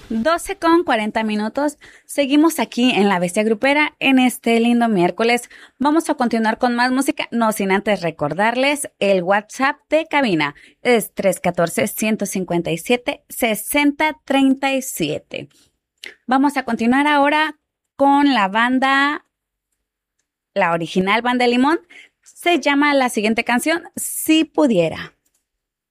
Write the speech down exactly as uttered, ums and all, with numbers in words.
doce con cuarenta minutos. Seguimos aquí en La Bestia Grupera en este lindo miércoles. Vamos a continuar con más música, no sin antes recordarles el WhatsApp de cabina. Es tres uno cuatro, uno cinco siete, seis cero tres siete. Vamos a continuar ahora con la banda, la original Banda Limón. Se llama la siguiente canción, Si Pudiera.